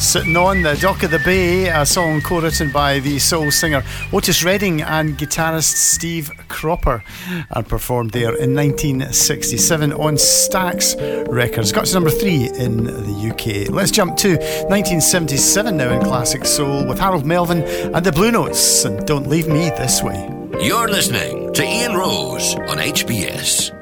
Sitting on the Dock of the Bay, a song co-written by the soul singer Otis Redding and guitarist Steve Cropper, and performed there in 1967 on Stax Records. Got to number 3 in the UK. Let's jump to 1977 now in classic soul with Harold Melvin and the Blue Notes and Don't Leave Me This Way. You're listening to Ian Rose on HBS.